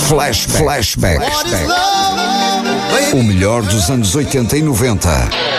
Flashback. O melhor dos anos 80 e 90.